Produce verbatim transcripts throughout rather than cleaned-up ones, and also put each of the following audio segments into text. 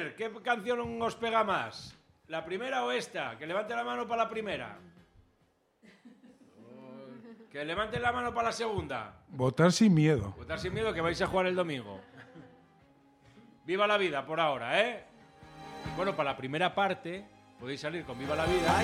ver, ¿qué canción os pega más? ¿La primera o esta? Que levante la mano para la primera. Que levante la mano para la segunda. Votar sin miedo. Votar sin miedo que vais a jugar el domingo. Viva la vida por ahora, ¿eh? Bueno, para la primera parte podéis salir con Viva la vida.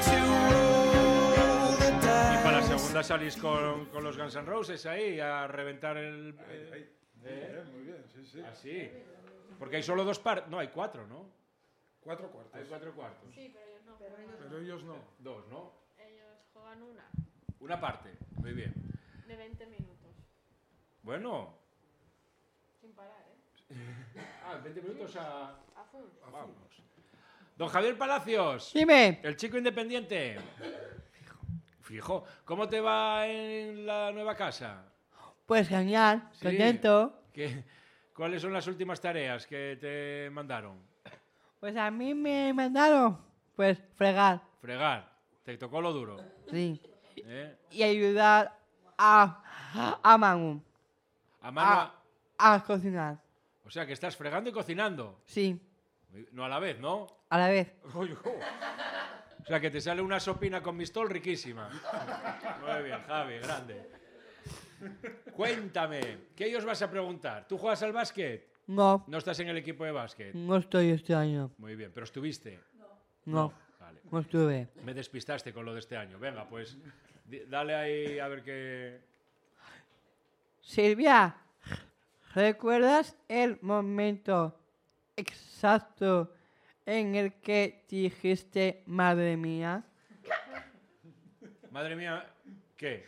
Y para la segunda salís con, con los Guns N' Roses ahí a reventar el... Ahí, ahí. ¿Eh? Muy bien, sí, sí. Así. Porque hay solo dos partes. No, hay cuatro, ¿no? Cuatro cuartos. Hay cuatro cuartos. Sí, pero ellos no juegan. Pero ellos no. Dos, ¿no? Ellos juegan una, Una parte. Muy bien. de veinte minutos. Bueno. Sin parar, ¿eh? Ah, veinte minutos a... A full. Vamos. Don Javier Palacios. Dime. El chico independiente. Fijo. ¿Cómo te va en la nueva casa? Pues genial, Sí. contento. ¿Qué, ¿Cuáles son las últimas tareas que te mandaron? Pues a mí me mandaron, pues, fregar, Fregar. Te tocó lo duro. sí. ¿Eh? Y ayudar a, a Manu A mano... a, a cocinar, O sea, que estás fregando y cocinando. sí, No a la vez, ¿no? a la vez. O sea, que te sale una sopina con mistol riquísima. Muy bien, Javi, grande. Cuéntame, ¿qué ellos vas a preguntar? ¿Tú juegas al básquet? No, ¿No estás en el equipo de básquet? no estoy este año. Muy bien, pero estuviste. No, Vale. no estuve. Me despistaste con lo de este año. Venga, pues di- dale ahí a ver qué... Silvia, ¿recuerdas el momento exacto en el que dijiste madre mía? Madre mía, ¿qué?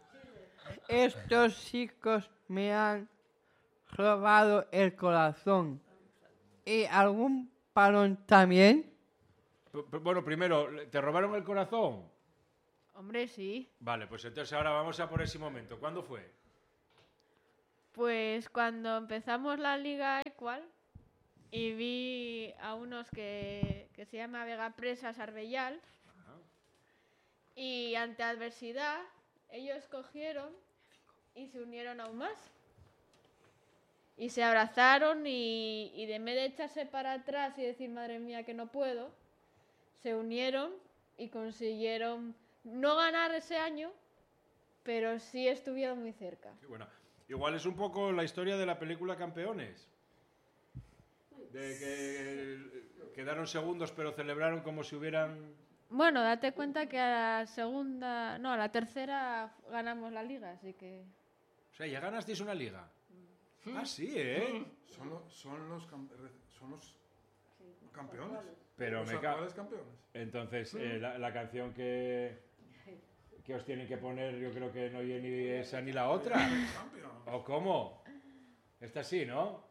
Estos chicos me han robado el corazón. ¿Y algún palón también? P- p- Bueno, primero, ¿te robaron el corazón? Hombre, sí. Vale, pues entonces ahora vamos a por ese momento. ¿Cuándo fue? Pues cuando empezamos la Liga Equal y vi a unos que, que se llama Vega Presas Arbellal y ante adversidad ellos cogieron y se unieron aún más. Y se abrazaron y, y de en vez de echarse para atrás y decir madre mía que no puedo, se unieron y consiguieron no ganar ese año, pero sí estuvieron muy cerca. Qué buena. Igual es un poco la historia de la película Campeones. De que quedaron segundos pero celebraron como si hubieran... Bueno, date cuenta que a la segunda, no, a la tercera ganamos la liga, así que... O sea, ya ganasteis una liga. Ah, sí, ¿eh? Son, lo- son, los, cam- son los campeones. Pero los me ca- actuales campeones. Entonces, eh, la, la canción que, que os tienen que poner, yo creo que no oye ni esa ni la otra. Campeón. ¿O cómo? Esta sí, ¿no?